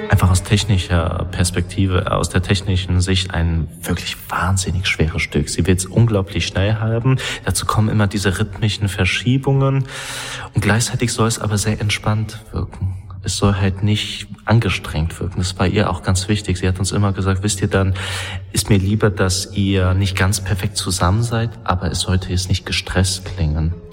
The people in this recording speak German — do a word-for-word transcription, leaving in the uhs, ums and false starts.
einfach aus technischer Perspektive, aus der technischen Sicht ein wirklich wahnsinnig schweres Stück. Sie wird es unglaublich schnell haben. Dazu kommen immer diese rhythmischen Verschiebungen und gleichzeitig soll es aber sehr entspannt wirken. Es soll halt nicht angestrengt wirken. Das war ihr auch ganz wichtig. Sie hat uns immer gesagt, wisst ihr, dann ist mir lieber, dass ihr nicht ganz perfekt zusammen seid, aber es sollte jetzt nicht gestresst klingen.